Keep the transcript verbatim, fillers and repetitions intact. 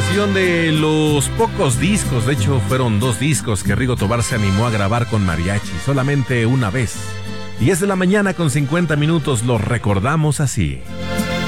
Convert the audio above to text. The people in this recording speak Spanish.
canción de los pocos discos, de hecho fueron dos discos que Rigo Tobar se animó a grabar con mariachi, solamente una vez. diez de la mañana con cincuenta minutos, lo recordamos así.